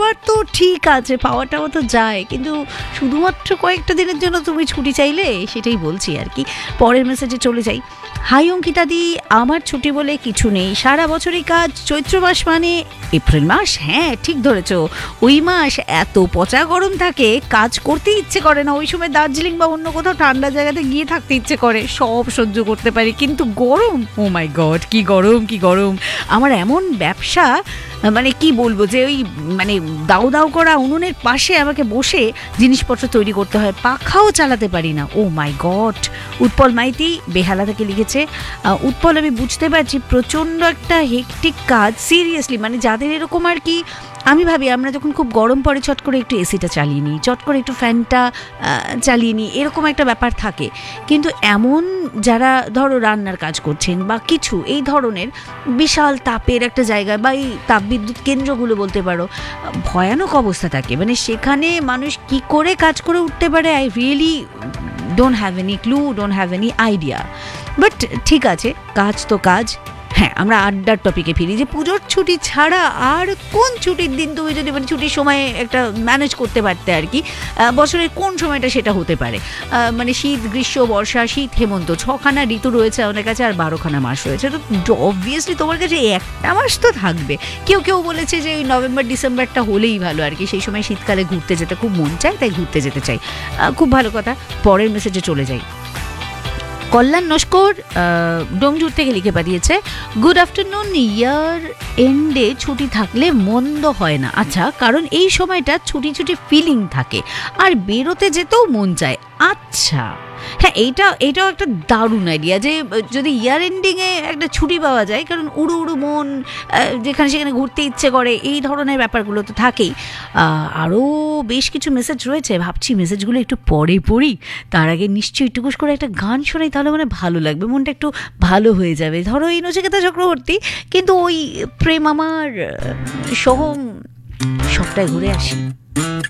পাওয়ার তো ঠিক আছে, পাওয়াটাও তো যায়, কিন্তু শুধুমাত্র কয়েকটা দিনের জন্য তুমি ছুটি চাইলে, সেটাই বলছি আর কি। পরের মেসেজে চলে যাই। হাই অঙ্কিতাদি, আমার ছুটি বলে কিছু নেই, সারা বছরই কাজ। চৈত্র মাস মানে এপ্রিল মাস, হ্যাঁ ঠিক ধরেছ, ওই মাস এত পচা গরম থাকে, কাজ করতে ইচ্ছে করে না। ওই সময় দার্জিলিং বা অন্য কোথাও ঠান্ডা জায়গাতে গিয়ে থাকতে ইচ্ছে করে, সব সহ্য করতে পারি, কিন্তু গরম, ও মাই গড, কি গরম কি গরম। আমার এমন ব্যবসা, মানে কি বলবো, যে ওই মানে দাউ দাউ করা উনুনের পাশে আমাকে বসে জিনিসপত্র তৈরি করতে হয়, পাখাও চালাতে পারি না। ও মাই গড। উৎপল মাইতি বেহালা থেকে লিখেছে, উৎপল আমি বুঝতে পারছি প্রচণ্ড একটা হেকটিক কাজ, সিরিয়াসলি, মানে যাদের এরকম আর কি। আমি ভাবি আমরা যখন খুব গরম পড়ে চট করে একটু এসিটা চালিয়ে নিই, চট করে একটু ফ্যানটা চালিয়ে নিই, এরকম একটা ব্যাপার থাকে। কিন্তু এমন যারা ধরো রান্নার কাজ করছেন বা কিছু এই ধরনের বিশাল তাপের একটা জায়গায়, বা এই তাপবিদ্যুৎ কেন্দ্রগুলো বলতে পারো, ভয়ানক অবস্থা থাকে, মানে সেখানে মানুষ কি করে কাজ করে উঠতে পারে, I really don't have any clue, don't have any idea. But ঠিক আছে, কাজ তো কাজ। হ্যাঁ, আমরা আড্ডার টপিকে ফিরি, যে পুজোর ছুটি ছাড়া আর কোন ছুটির দিন তুমি যদি মানে ছুটির সময় একটা ম্যানেজ করতে পারতে আর কি, বছরের কোন সময়টা সেটা হতে পারে। মানে শীত, গ্রীষ্ম, বর্ষা, শীত, হেমন্ত, 6খানা ঋতু রয়েছে আমাদের কাছে, আর 12খানা মাস রয়েছে, তো অবভিয়াসলি তোমার কাছে একটা মাস তো থাকবে। কেউ কেউ বলেছে যে ওই নভেম্বর ডিসেম্বরটা হলেই ভালো আর কি, সেই সময় শীতকালে ঘুরতে যেতে খুব মন চায়, তাই ঘুরতে যেতে চাই। খুব ভালো কথা। পরের মেসেজে চলে যাই। কল্যাণ নস্কর ডোমজুর থেকে লিখে পাঠিয়েছে, গুড আফটারনুন, ইয়ার এন্ডে ছুটি থাকলে মন্দ হয় না। আচ্ছা, কারণ এই সময়টা ছুটি ছুটি ফিলিং থাকে আর বেরোতে যেতেও মন চায়। আচ্ছা, হ্যাঁ, এইটাও একটা দারুণ আইডিয়া, যে যদি ইয়ার এন্ডিংয়ে একটা ছুটি পাওয়া যায়, কারণ উড়ু উড়ু মন, যেখানে সেখানে ঘুরতে ইচ্ছে করে, এই ধরনের ব্যাপারগুলো তো থাকেই। আরও বেশ কিছু মেসেজ রয়েছে, ভাবছি মেসেজগুলো একটু পরে পড়ি, তার আগে নিশ্চয়ই টুকুস করে একটা গান শোনাই, তাহলে মানে ভালো লাগবে, মনটা একটু ভালো হয়ে যাবে। ধরো এই নচিকেতা চক্রবর্তী, কিন্তু ওই প্রেম আমার সোহম, সবটাই ঘুরে আসি।